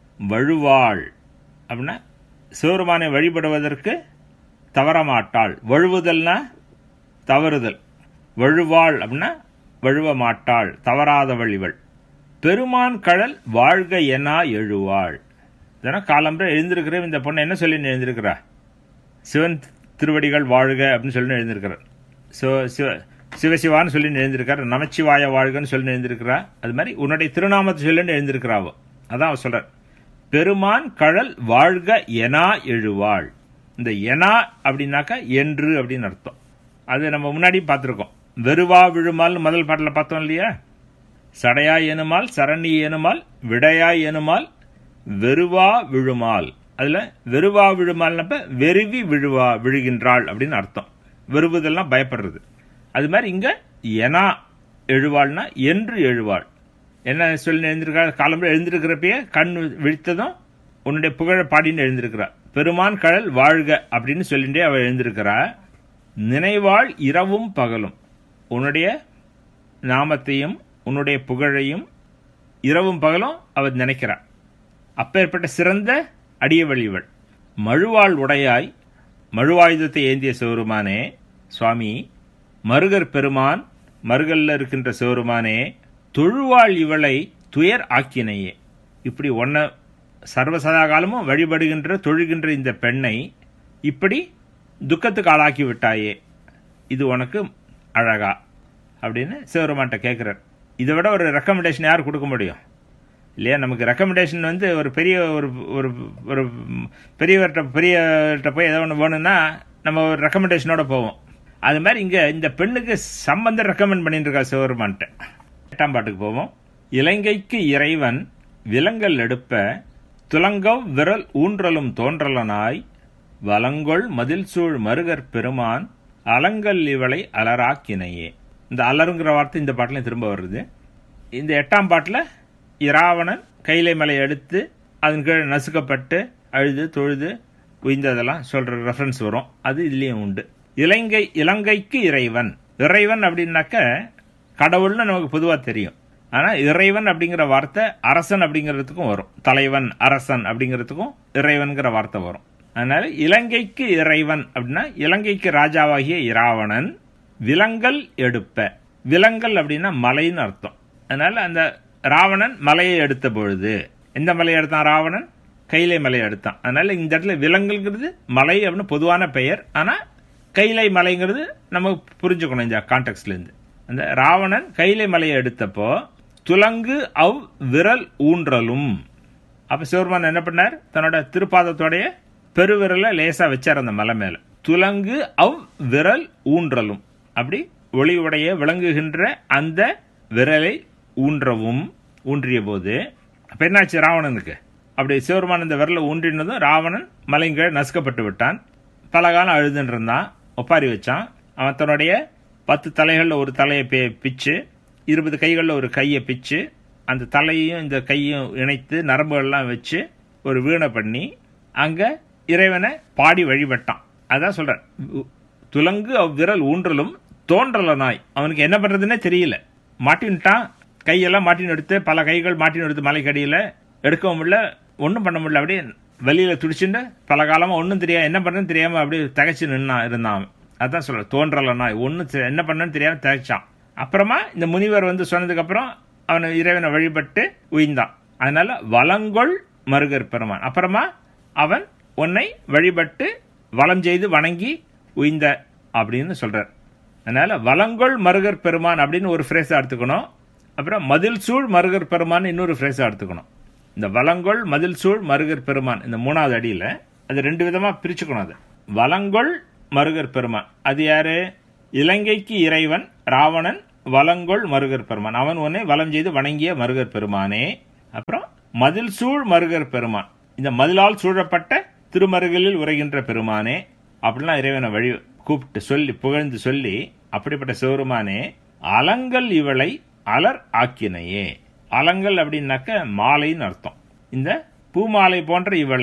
E: வழுவாள் அப்படின்னா சிவருமானை வழிபடுவதற்கு தவறமாட்டாள். வழுவுதல்னா தவறுதல். வழுவாள் அப்படின்னா வழுவ மாட்டாள், தவறாதவள் இவள். பெருமான் கழல் வாழ்க எனா எழுவாள். இதனால் காலம்பரை எழுந்திருக்கிற இந்த பொண்ணை என்ன சொல்லி எழுந்திருக்கிறா? சிவன் திருவடிகள் வாழ்க அப்படின்னு சொல்லி எழுந்திருக்கிறார். சிவ சிவ சிவசிவான்னு சொல்லி எழுந்திருக்கார். நமச்சிவாய வாழ்கன்னு சொல்லி எழுந்திருக்கிறா. அது மாதிரி உன்னுடைய திருநாமத்தை சொல்லின்னு எழுந்திருக்கிறாவோ. அதான் அவர் சொல்றார், பெருமான் கழல் வாழ்க எனா எழுவாள். இந்த எனா அப்படின்னாக்கா என்று அப்படின்னு அர்த்தம். அது நம்ம முன்னாடி பார்த்துருக்கோம். வெறுவா விழுமால் முதல் பாட்டில் பார்த்தோம் இல்லையா? சடையாய் எனுமால், சரணி எனுமால், விடையாய் எனுமால், வெறுவா விழுமால். அதுல வெறுவா விழுமால்னப்ப வெறுவி விழுவா விழுகின்றாள் அப்படின்னு அர்த்தம். வெறுவுதெல்லாம் பயப்படுறது. அது மாதிரி இங்க எனா எழுவாள்னா என்று எழுவாள். என்ன சொல்லி எழுந்திருக்கா? காலம்பு எழுந்திருக்கிறப்பயே கண் விழித்ததும் உன்னுடைய புகழ பாடின்னு எழுந்திருக்கிறா. பெருமான் கழல் வாழ்க அப்படின்னு சொல்லிட்டே அவள் எழுந்திருக்கிறா. நினைவாள் இரவும் பகலும் உன்னுடைய நாமத்தையும் உன்னுடைய புகழையும் இரவும் பகலும் அவள் நினைக்கிறாள். அப்பேற்பட்ட சிறந்த அடியவள் இவள். மழுவாள் உடையாய், மழுவாயுதத்தை ஏந்திய சிவருமானே சுவாமி, மருகர் பெருமான், மருகல்ல இருக்கின்ற சிவருமானே, தொழுவாள் இவளை துயர் ஆக்கினையே. இப்படி ஒன்ன சர்வசதா காலமும் வழிபடுகின்ற தொழுகின்ற இந்த பெண்ணை இப்படி துக்கத்துக்கு ஆளாக்கி விட்டாயே, இது உனக்கு அழகா அப்படின்னு சிவருமான்ட்ட கேட்குறார். இதை விட ஒரு ரெக்கமெண்டேஷன் யார் கொடுக்க முடியும் இல்லையா? நமக்கு ரெக்கமெண்டேஷன் வந்து ஒரு பெரிய ஒரு ஒரு பெரியவர்கிட்ட பெரியவர்கிட்ட போய் ஏதோ ஒன்று வேணும்னா நம்ம ஒரு ரெக்கமெண்டேஷனோட போவோம். அது மாதிரி இங்கே இந்த பெண்ணுக்கு சம்பந்தம் ரெக்கமெண்ட் பண்ணிட்டு இருக்கா சிவருமான்ட்ட. எட்டாம் பாட்டுக்கு போவோம். இலங்கைக்கு இறைவன் விலங்கல் எடுப்ப துலங்கவ் விரல் ஊன்றலும் தோன்றலனாய் வலங்கொள் மதில் சூழ் மருகர் பெருமான் அலங்கல் இவளை அலராக்கினையே. இந்த அலருங்கிற வார்த்தை இந்த பாட்டிலையும் திரும்ப வருது. இந்த எட்டாம் பாட்டில் இராவணன் கைலை மலையை எடுத்து அதன் கீழே நசுக்கப்பட்டு அழுது தொழுது உய்ந்ததெல்லாம் சொல்ற ரெஃபரன்ஸ் வரும். அது இதுலேயும் உண்டு. இலங்கை இலங்கைக்கு இறைவன். இறைவன் அப்படின்னாக்க கடவுள்னு நமக்கு பொதுவாக தெரியும். ஆனால் இறைவன் அப்படிங்கிற வார்த்தை அரசன் அப்படிங்கிறதுக்கும் வரும். தலைவன் அரசன் அப்படிங்கிறதுக்கும் இறைவன்கிற வார்த்தை வரும். அதனால இலங்கைக்கு இறைவன் அப்படின்னா இலங்கைக்கு ராஜாவாகிய இராவணன் விலங்கல் எடுப்ப. விலங்கல் அப்படின்னா மலைன்னு அர்த்தம். அதனால அந்த ராவணன் மலையை எடுத்த பொழுது, எந்த மலையை எடுத்தான் ராவணன்? கைலை மலையை எடுத்தான். அதனால இந்த இடத்துல விலங்கல்ங்கிறது மலை அப்படின்னு பொதுவான பெயர். ஆனால் கைலை மலைங்கிறது நம்ம புரிஞ்சுக்கணும் இந்த கான்டெக்ட்ல இருந்து. அந்த ராவணன் கைலை மலையை எடுத்தப்போ துலங்கு அவ் விரல் ஊன்றலும். அப்ப சிவருமான் என்ன பண்ணார்? தன்னோட திருப்பாதத்தோடைய பெருவிரலை லேசா வச்சார் அந்த மலை மேல. துலங்கு அவ் விரல் ஊன்றலும், அப்படி ஒளியுடைய விளங்குகின்ற அந்த விரலை ஊன்றவும் ஊன்றிய போது அப்ப என்னாச்சு ராவணனுக்கு? அப்படி சிவருமான் இந்த விரலை ஊன்றினதும் ராவணன் மலைங்க நசுக்கப்பட்டு விட்டான். பல காலம் அழுதுன்னு இருந்தான், ஒப்பாரி வச்சான். அவன் தன்னுடைய பத்து தலைகளில் ஒரு தலையை பிச்சு, இருபது கைகளில் ஒரு கையை பிச்சு, அந்த தலையையும் இந்த கையும் இணைத்து நரம்புகள்லாம் வச்சு ஒரு வீணை பண்ணி அங்க இறைவனை பாடி வழிபட்டான். அதான் சொல்றான், துலங்கு அவ்விரல் ஊன்றலும் தோன்றலனாய். அவனுக்கு என்ன பண்றதுன்னே தெரியல. மாட்டின்ட்டான், கையெல்லாம் மாட்டின்னு எடுத்து, பல கைகள் மாட்டின்னு எடுத்து மலைக்கடியில எடுக்கவும் முடியல, ஒன்றும் பண்ண முடியல. அப்படியே வெளியில துடிச்சுட்டு பல காலமா ஒன்றும் தெரியாது, என்ன பண்றதுன்னு தெரியாம அப்படியே தகைச்சு நின்னா இருந்தான். அதான் சொல்ற தோன்றலனாய், ஒன்னும் என்ன பண்ணன்னு தெரியாம தகைச்சான். அப்புறமா இந்த முனிவர் வந்து சொன்னதுக்கு அப்புறம் அவனை இறைவனை வழிபட்டு உயிர்ந்தான். அதனால வலங்கொள் மருகர் பெருமான். அப்புறமா அவன் உன்னை வழிபட்டு வலம் செய்து வணங்கி உயிர்ந்த அப்படின்னு சொல்றார். அதனால வலங்கொள் மருகர் பெருமான் அப்படின்னு ஒரு ஃப்ரேஸா எடுத்துக்கணும். அப்புறம் மதில் சூழ் மருகர் பெருமான் இன்னொரு ஃப்ரேஸா எடுத்துக்கணும். இந்த வலங்கொள் மதில் சூழ் மருகர் பெருமான் இந்த மூணாவது அடியில அது ரெண்டு விதமா பிரிச்சுக்கணும். அது வலங்கொள் மருகர் பெருமான் அது யாரு? இலங்கைக்கு இறைவன் ராவணன் வலங்கொள் மருகர் பெருமான், அவன் உன்னை வலம் செய்து வணங்கிய மருகர் பெருமானே. அப்புறம் மதில் சூழ் மருகர் பெருமான், இந்த மதிலால் சூழப்பட்ட திருமருகலில் உரைகின்ற பெருமானே அப்படிலாம் இறைவனை வழி கூப்பிட்டு சொல்லி புகழ்ந்து சொல்லி, அப்படிப்பட்ட சிவருமானே அலங்கல் இவளை அலர் ஆக்கினையே. அலங்கல் அப்படின்னாக்க மாலைன்னு அர்த்தம். இந்த பூமாலை போன்ற இவளை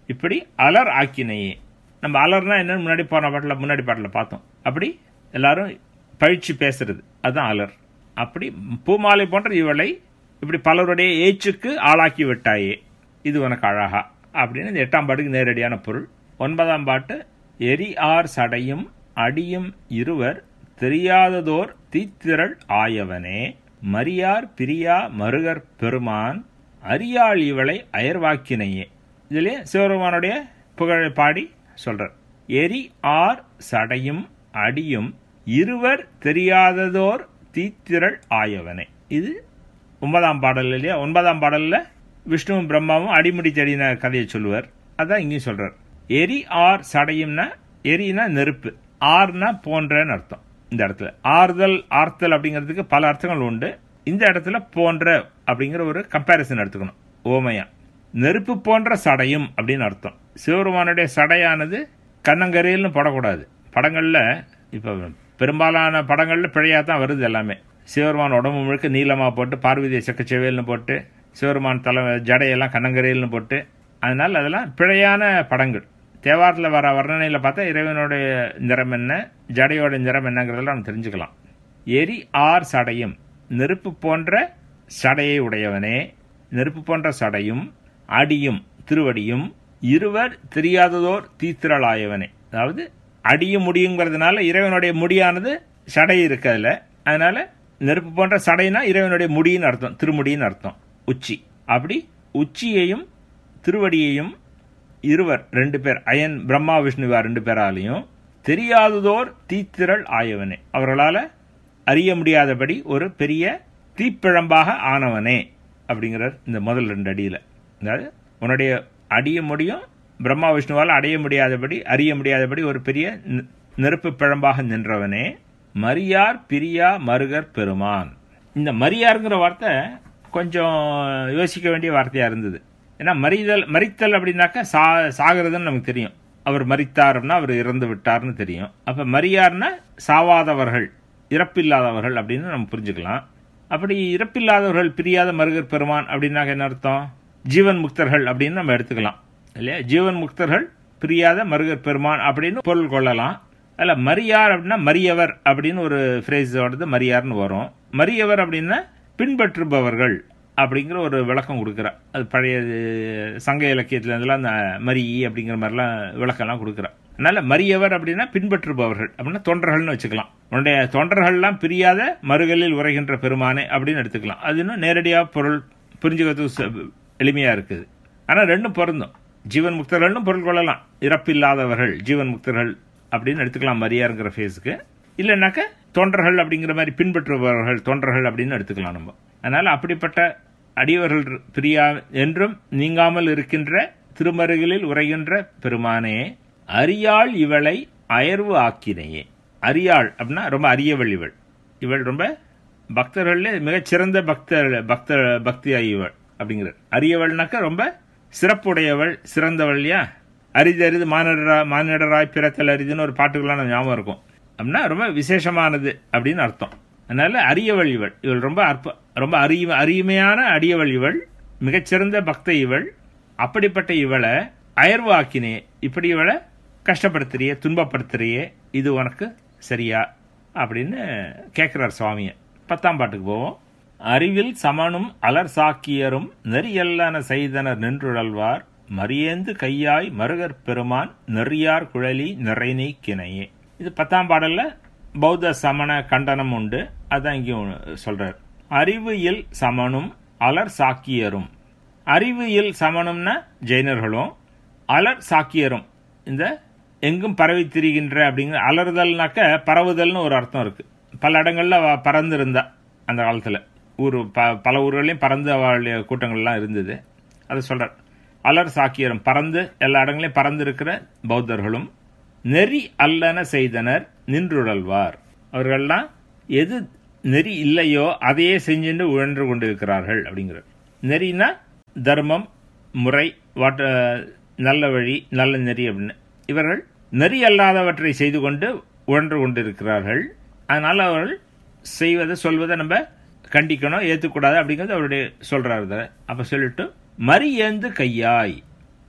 E: இப்படி அலர் ஆக்கினையே. நம்ம அலர்னா என்னன்னு முன்னாடி போன பாட்டில் முன்னாடி பாட்டில் பார்த்தோம். அப்படி எல்லாரும் பழிச்சு பேசுறது அதுதான் அலர். அப்படி பூமாலை போன்ற இவளை இப்படி பலருடைய ஏச்சுக்கு ஆளாக்கி விட்டாயே, இது உனக்கு அழகா அப்படின்னு இந்த எட்டாம் பாட்டுக்கு நேரடியான பொருள். ஒன்பதாம் பாட்டு எரி ஆர் சடையும் அடியும் இருவர் தெரியாததோர் தீத்திரள் ஆயவனே மரியார் பிரியா மருகர் பெருமான் அரியாள் இவளை அயர்வாக்கினையே. இதுலேயே சிவபெருமானுடைய புகழை பாடி சொல்றார். எரி ஆர் சடையும் அடியும் இருவர் தெரியாததோர் தீத்திரள் ஆயவனே. இது ஒன்பதாம் பாடல் இல்லையா? ஒன்பதாம் பாடல்ல விஷ்ணுவும் பிரம்மாவும் அடிமுடி தேடின கதையை சொல்லுவார். அதான் இங்கேயும் சொல்றார். எரி ஆர் சடையும்னா எரினா நெருப்பு, ஆர்னா போன்றன்னு அர்த்தம். இந்த இடத்துல ஆறுதல் ஆர்த்தல் அப்படிங்கிறதுக்கு பல அர்த்தங்கள் உண்டு. இந்த இடத்துல போன்ற அப்படிங்கிற ஒரு கம்பேரிசன் எடுத்துக்கணும். ஓமையா நெருப்பு போன்ற சடையும் அப்படின்னு அர்த்தம். சிவபெருமானுடைய சடையானது கண்ணங்கரையில்னு போடக்கூடாது. படங்கள்ல இப்ப பெரும்பாலான படங்கள்ல பிழையா தான் வருது எல்லாமே. சிவபெருமான் உடம்பு முழுக்க நீளமா போட்டு பார்வதியை செக்கச்செவேல்னு போட்டு சிவபெருமான் தலை ஜடையெல்லாம் கண்ணங்கரையில்னு போட்டு, அதனால அதெல்லாம் பிழையான படங்கள். தேவாரத்தில் வர வர்ணனையில் பார்த்தா இறைவனுடைய நிறம் என்ன, ஜடையோட நிறம் என்னங்கிறதெல்லாம் நம்ம தெரிஞ்சுக்கலாம். எரி ஆர் சடையும் நெருப்பு போன்ற சடையை உடையவனே, நெருப்பு போன்ற சடையும் அடியும் திருவடியும் இருவர் தெரியாததோர் தீத்திரளாயவனே. அதாவது அடியும் முடியுங்கிறதுனால இறைவனுடைய முடியானது சடை இருக்கிறதுல, அதனால நெருப்பு போன்ற சடைனா இறைவனுடைய முடின்னு அர்த்தம், திருமுடின்னு அர்த்தம், உச்சி. அப்படி உச்சியையும் திருவடியையும் இருவர் ரெண்டு பேர் அயன் பிரம்மா விஷ்ணுவா ரெண்டு பேராலையும் தெரியாததோர் தீத்திரள் ஆயவனே, அவர்களால் அறிய முடியாதபடி ஒரு பெரிய தீப்பிழம்பாக ஆனவனே அப்படிங்கிறார் இந்த முதல் ரெண்டு அடியில். அதாவது உன்னுடைய அடிய முடியும் பிரம்மா விஷ்ணுவால் அடைய முடியாதபடி அறிய முடியாதபடி ஒரு பெரிய நெருப்பு பிழம்பாக நின்றவனே மரியார் பிரியா மருகர் பெருமான். இந்த மரியாருங்கிற வார்த்தை கொஞ்சம் யோசிக்க வேண்டிய வார்த்தையா இருந்தது. ஏன்னா மறிதல் மறித்தல் அப்படின்னாக்கா சா சாகிறதுன்னு நமக்கு தெரியும். அவர் மறித்தார்னா அவர் இறந்து விட்டார்னு தெரியும். அப்ப மரியார்னா சாவாதவர்கள், இறப்பில்லாதவர்கள் அப்படின்னு நம்ம புரிஞ்சுக்கலாம். அப்படி இறப்பில்லாதவர்கள் பிரியாத மருகர் பெருமான் அப்படின்னாக்க என்ன அர்த்தம்? ஜீவன் முக்தர்கள் அப்படின்னு நம்ம எடுத்துக்கலாம் இல்லையா? ஜீவன் முக்தர்கள் பிரியாத மருகர் பெருமான் அப்படின்னு பொருள் கொள்ளலாம். அதில் மரியார் அப்படின்னா மரியவர் அப்படின்னு ஒரு ஃப்ரேஸோடது மரியார்னு வரும். மரியவர் அப்படின்னா பின்பற்றுபவர்கள் அப்படிங்கிற ஒரு விளக்கம் கொடுக்குறா. அது பழைய சங்க இலக்கியத்துல இருந்தெல்லாம் அந்த மரி அப்படிங்கிற மாதிரிலாம் விளக்கம்லாம் கொடுக்குறா. அதனால மரியவர் அப்படின்னா பின்பற்றுபவர்கள் அப்படின்னா தொண்டர்கள்னு வச்சுக்கலாம். உன்னுடைய தொண்டர்கள்லாம் பிரியாத மறுகளில் உரைகின்ற பெருமானே அப்படின்னு எடுத்துக்கலாம். அது இன்னும் நேரடியாக பொருள் புரிஞ்சுக்கிறதுக்கு எளிமையா இருக்குது. ஆனால் ரெண்டும் பொருந்தும். ஜீவன் முக்தர்கள்னு பொருள் கொள்ளலாம். இறப்பில்லாதவர்கள் ஜீவன் முக்தர்கள் அப்படின்னு எடுத்துக்கலாம் மரியாருங்கிற ஃபேஸுக்கு. இல்லைன்னாக்க தொண்டர்கள் அப்படிங்கிற மாதிரி பின்பற்றுபவர்கள் தொண்டர்கள் அப்படின்னு எடுத்துக்கலாம் நம்ம. அதனால அப்படிப்பட்ட அடியவர்கள் பிரியா என்றும் நீங்காமல் இருக்கின்ற திருமருகளில் உரைகின்ற பெருமானே அரியாள் இவளை அயர்வு ஆக்கினையே. அரியாள் அப்படின்னா ரொம்ப அரியவள் இவள். இவள் ரொம்ப பக்தர்களே மிகச்சிறந்த பக்தர் பக்த பக்தியா இவள் அப்படிங்கிறார். அரியவள்னாக்க ரொம்ப சிறப்புடையவள், சிறந்தவள். இல்லையா? அரிது அரிது மானிடரா மானிடராய் பிறத்தல் அரிதுன்னு ஒரு பாட்டுக்கெல்லாம் ஞாபகம் இருக்கும். அப்படின்னா ரொம்ப விசேஷமானது அப்படின்னு அர்த்தம். அதனால அரியவள் இவள். இவள் ரொம்ப அற்ப ரொம்ப அரிய அருமையான அடியவள் இவள், மிகச்சிறந்த பக்த இவள். அப்படிப்பட்ட இவளை அயர்வு ஆக்கினே, இப்படி இவளை கஷ்டப்படுத்துறியே, துன்பப்படுத்துறியே, இது உனக்கு சரியா அப்படின்னு கேட்கிறார் சுவாமியை. பத்தாம் பாட்டுக்கு போவோம். அறிவில் சமனும் அலர் சாக்கியரும் நெறியல்லன செய்தனர் நின்றுழல்வார் மரியேந்து கையாய் மருகர் பெருமான் நெறியார் குழலி நிறைநீ கிணையே. இது பத்தாம் பாடல்ல பௌத்த சமண கண்டனம் உண்டு. அதான் இங்கே சொல்றார். அறிவு இல் சமனும் அலர் சாக்கியரும். அறிவு இல் சமனும்னா ஜெயினர்களும், அலர் சாக்கியரும் இந்த எங்கும் பரவி திரிகின்ற அப்படிங்கிற அலறுதல்னாக்க பரவுதல்னு ஒரு அர்த்தம் இருக்கு. பல இடங்கள்ல பறந்து இருந்தா அந்த காலத்துல ஊர் ப பல ஊர்களையும் பறந்து அவளுடைய கூட்டங்கள்லாம் இருந்தது. அதை சொல்றார். அலர் சாக்கியரும் பறந்து எல்லா இடங்களையும் பறந்து இருக்கிற பௌத்தர்களும் நெறி அல்லன செய்தனர் நின்றுழல்வார். அவர்கள்லாம் எது நெறி இல்லையோ அதையே செஞ்சுட்டு உழன்று கொண்டு இருக்கிறார்கள் அப்படிங்கிறார். நெறினா தர்மம், முறை, வாட்ட நல்ல வழி, நல்ல நெறி அப்படின்னு. இவர்கள் நெறி அல்லாதவற்றை செய்து கொண்டு உழன்று கொண்டு இருக்கிறார்கள். அதனால அவர்கள் செய்வதை சொல்வதை நம்ம கண்டிக்கணும், ஏற்றுக்கூடாது அப்படிங்கிறது அவருடைய சொல்றாரு. அப்ப சொல்லிட்டு மரியேந்து கையாய்,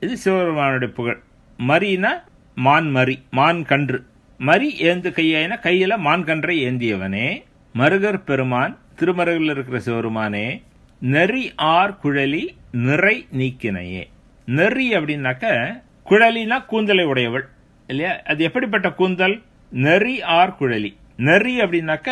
E: இது சிவபெருமானுடைய புகழ். மரினா மான், மரி மான் கன்று, மரி ஏந்து கையாயின கையில மான் கன்றை ஏந்தியவனே, மருகர் பெருமான் திருமருகில் இருக்கிற சிவபெருமானே, நெறி ஆர் குழலி நிறை நீக்கினையே. நெறி அப்படின்னாக்க குழலினா கூந்தலை உடையவள் இல்லையா? அது எப்படிப்பட்ட கூந்தல்? நெறி ஆர் குழலி. நெறி அப்படின்னாக்க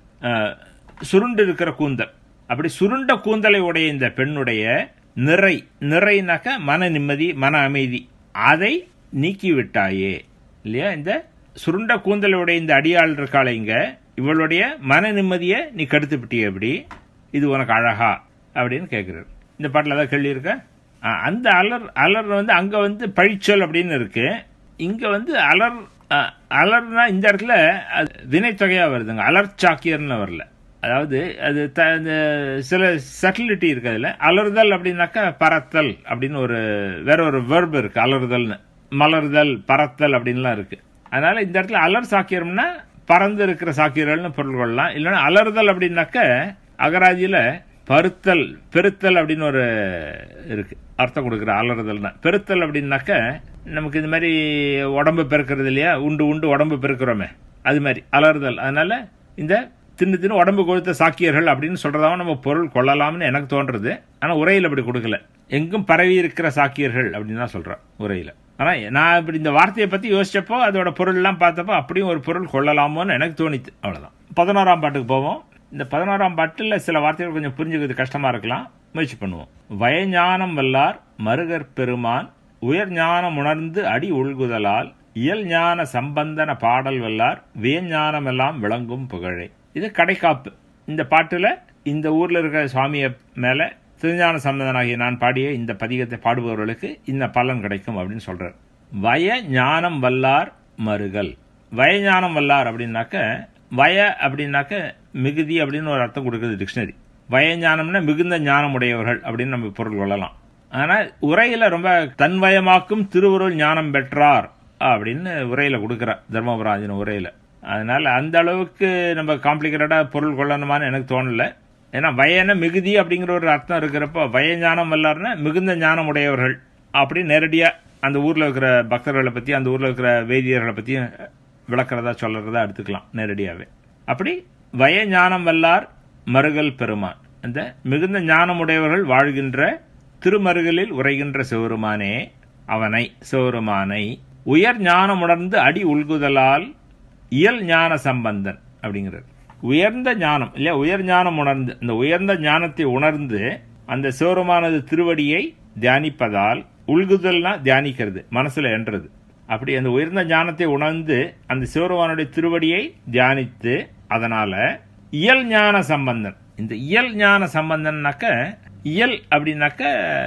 E: சுருண்டு இருக்கிற கூந்தல். அப்படி சுருண்ட கூந்தலை உடைய இந்த பெண்ணுடைய நிறை, நிறைனாக்க மன நிம்மதி, மன அமைதி, அதை நீக்கிவிட்டாயே இல்லையா? இந்த சுருண்ட கூந்தலுடைய இந்த அடியாள் இருக்காளே இங்க, இவளுடைய மன நிம்மதியை நீ கெடுத்து விட்டிய, எப்படி இது உனக்கு அழகா அப்படின்னு கேட்கிறார். இந்த பாட்டில் ஏதாவது கேள்வி இருக்க? அந்த அலர் அலர் வந்து அங்க வந்து பழிச்சொல் அப்படின்னு இருக்கு, இங்க வந்து அலர் அலர்னா இந்த இடத்துல வினைத்தொகையா வருதுங்க, அலர்ச்சாக்கியர்னு வரல. அதாவது அது சில சட்டிலிட்டி இருக்கு அதுல. அலறுதல் அப்படின்னாக்கா பறத்தல் அப்படின்னு ஒரு வேற ஒரு வெர்பு இருக்கு, அலறுதல்னு. மலர்தல், பறத்தல் அப்படின்லாம் இருக்கு. அதனால இந்த இடத்துல அலர் சாக்கியம்னா பறந்து இருக்கிற சாக்கியர்கள்னு பொருள் கொள்ளலாம். இல்லைன்னா அலறுதல் அப்படின்னாக்க அகராதியில பருத்தல், பெருத்தல் அப்படின்னு ஒரு இருக்கு அர்த்தம் கொடுக்குற. அலறுதல்னா பெருத்தல் அப்படின்னாக்க நமக்கு இந்த மாதிரி உடம்பு பெருக்கிறது இல்லையா, உண்டு உண்டு உடம்பு பெருக்கிறோமே, அது மாதிரி அலறுதல். அதனால இந்த தின்னு தின்னு உடம்பு கொடுத்த சாக்கியர்கள் அப்படின்னு சொல்றதாவும் நம்ம பொருள் கொள்ளலாம்னு எனக்கு தோன்றது. ஆனா உரையில் அப்படி கொடுக்கல, எங்கும் பரவி இருக்கிற சாக்கியர்கள் அப்படின்னு தான் சொல்றேன் உரையில. ஆனா நான் இப்படி இந்த வார்த்தையை பத்தி யோசிச்சப்போ அதோட பொருள் எல்லாம் பார்த்தப்போ அப்படியும் ஒரு பொருள் கொள்ளலாமோன்னு எனக்கு தோணித்து. அவ்வளவுதான். பதினோராம் பாட்டுக்கு போவோம். இந்த பதினோராம் பாட்டுல சில வார்த்தைகள் கொஞ்சம் புரிஞ்சுக்கிறது கஷ்டமா இருக்கலாம், முயற்சி பண்ணுவோம். வயஞானம் வல்லார் மருகர் பெருமான் உயர் ஞானம் உணர்ந்து அடி உள்குதலால் இயல் ஞான சம்பந்தன பாடல் வல்லார் வேஞானம் எல்லாம் விளங்கும் புகழே. இது கடைக்காப்பு. இந்த பாட்டுல இந்த ஊர்ல இருக்கிற சுவாமிய மேல திருஞான சம்பந்தனாகிய நான் பாடிய இந்த பதிகத்தை பாடுபவர்களுக்கு இந்த பலன் கிடைக்கும் அப்படின்னு சொல்றார். வய ஞானம் வல்லார் மருகல். வயஞானம் வல்லார் அப்படின்னாக்க, வய அப்படின்னாக்க மிகுதி அப்படின்னு ஒரு அர்த்தம் கொடுக்குறது டிக்ஷனரி. வயஞானம்னா மிகுந்த ஞானம் உடையவர்கள் அப்படின்னு நம்ம பொருள் கொள்ளலாம். ஆனா உரையில ரொம்ப தன்வயமாக்கும் திருவுருள் ஞானம் பெற்றார் அப்படின்னு உரையில கொடுக்கிறார் தர்மபுராஜின உரையில. அதனால அந்த அளவுக்கு நம்ம காம்ப்ளிகேட்டடா பொருள் கொள்ளணுமான்னு எனக்கு தோணல. ஏன்னா வயன மிகுதி அப்படிங்கிற ஒரு அர்த்தம் இருக்கிறப்போ வயஞானம் வல்லார்னா மிகுந்த ஞானம் உடையவர்கள் அப்படி நேரடியா அந்த ஊர்ல இருக்கிற பக்தர்களை பத்தி, அந்த ஊர்ல இருக்கிற வேதியர்களை பத்தியும் விளக்கிறதா சொல்றதா எடுத்துக்கலாம் நேரடியாவே. அப்படி வய ஞானம் வல்லார் மருகல் பெருமான், அந்த மிகுந்த ஞானமுடையவர்கள் வாழ்கின்ற திருமருகலில் உரைகின்ற சிவருமானே, அவனை சிவருமானை உயர் ஞானம் உணர்ந்து அடி உள்குதலால் இயல் ஞான சம்பந்தன் அப்படிங்கிறார். உயர்ந்த ஞானம் இல்லையா, உயர் ஞானம் உணர்ந்து, அந்த உயர்ந்த ஞானத்தை உணர்ந்து அந்த சிவருமானது திருவடியை தியானிப்பதால், உள்குதல்னா தியானிக்கிறது, மனசுல என்றது. அப்படி அந்த உயர்ந்த ஞானத்தை உணர்ந்து அந்த சிவருமானுடைய திருவடியை தியானித்து அதனால இயல் ஞான சம்பந்தன். இந்த இயல் ஞான சம்பந்தன்னாக்க, இயல் அப்படின்னாக்க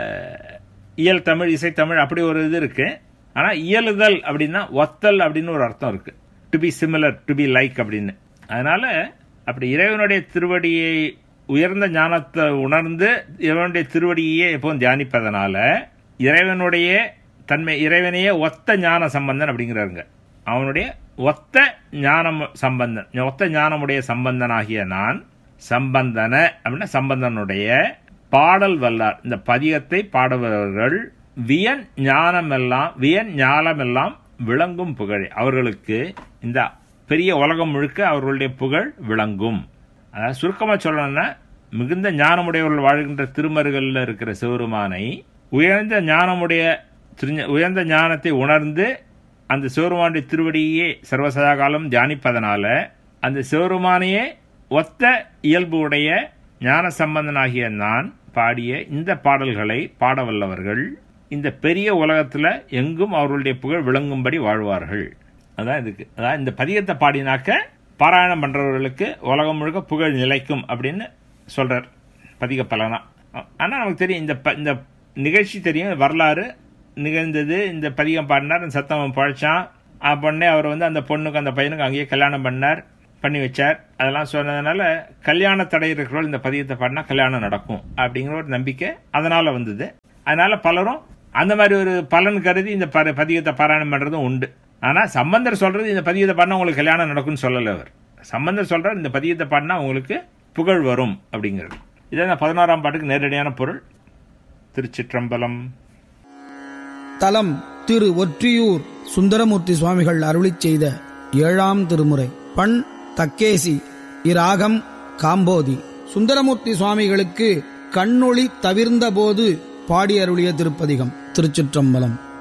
E: இயல் தமிழ், இசை தமிழ் அப்படி ஒரு இது இருக்கு. ஆனா இயலுதல் அப்படின்னா ஒத்தல் அப்படின்னு ஒரு அர்த்தம் இருக்கு. To be similar, to be like அப்படின்னு. அதனால அப்படி இறைவனுடைய திருவடியை உயர்ந்த ஞானத்தை உணர்ந்து இறைவனுடைய திருவடியே எப்போதும் தியானிப்பதனால இறைவனுடைய தன்மை, இறைவனையே ஒத்த ஞான சம்பந்தன் அப்படிங்கிறாருங்க. அவனுடைய ஒத்த ஞானம் சம்பந்தன், ஒத்த ஞானமுடைய சம்பந்தனாகிய நான் சம்பந்தன அப்படின்னா சம்பந்தனுடைய பாடல் வல்லார், இந்த பதிகத்தை பாடுபவர்கள் வியன் ஞானமெல்லாம் வியன் ஞானமெல்லாம் விளங்கும் புகழ். அவர்களுக்கு இந்த பெரிய உலகம் முழுக்க அவர்களுடைய புகழ் விளங்கும். அதாவது சுருக்கமாக சொல்லணும்னா, மிகுந்த ஞானமுடையவர்கள் வாழ்கின்ற திருமருகல்ல இருக்கிற சிவருமானை உயர்ந்த ஞானமுடைய உயர்ந்த ஞானத்தை உணர்ந்து அந்த சிவருமானுடைய திருவடியே சர்வசதா காலம் தியானிப்பதனால அந்த சிவருமானையே ஒத்த இயல்பு உடைய ஞான சம்பந்தனாகிய நான் பாடிய இந்த பாடல்களை பாடவல்லவர்கள் இந்த பெரிய உலகத்துல எங்கும் அவர்களுடைய புகழ் விளங்கும்படி வாழ்வார்கள். அதான் இதுக்கு, அதான் இந்த பதிகத்தை பாடினாக்க பாராயணம் பண்றவர்களுக்கு உலகம் முழுக்க புகழ் நிலைக்கும் அப்படின்னு சொல்றார் பதிக பலனா. ஆனா நமக்கு தெரியும், இந்த இந்த நிகழ்ச்சி தெரியும், வரலாறு நிகழ்ந்தது. இந்த பதிகம் பாடினார், அந்த சத்தம் பழைச்சான், பொண்ணே அவர் வந்து அந்த பொண்ணுக்கு அந்த பையனுக்கு அங்கேயே கல்யாணம் பண்ணார், பண்ணி வச்சார். அதெல்லாம் சொன்னதுனால கல்யாண தடை இருக்கிறவர்கள் இந்த பதிகத்தை பாடினா கல்யாணம் நடக்கும் அப்படிங்கிற ஒரு நம்பிக்கை அதனால வந்தது. அதனால பலரும் அந்த மாதிரி ஒரு பலன் கருதி இந்த பதிகத்தை பாராயணம் பண்றதும் உண்டு. ஆனா சம்பந்தர் சொல்றது இந்த பதிகத்தை பாடினா உங்களுக்கு கல்யாணம் நடக்கும்னு சொல்லல. அவர் சம்பந்தர் சொல்றார் இந்த பதிகத்தை பாடினா உங்களுக்கு புகழ் வரும் அப்படிங்கிறது. இதான் பதினோராம் பாட்டுக்கு நேரடியான பொருள். திருச்சிற்றம்பலம்.
F: தலம் திரு ஒற்றியூர் சுந்தரமூர்த்தி சுவாமிகள் அருளிச் செய்த ஏழாம் திருமுறை. பண் தக்கேசி, இராகம் காம்போதி. சுந்தரமூர்த்தி சுவாமிகளுக்கு கண்ணொளி தவிர்ந்த போது பாடி அருளிய திருப்பதிகம். திருச்சிற்றம்பலம்.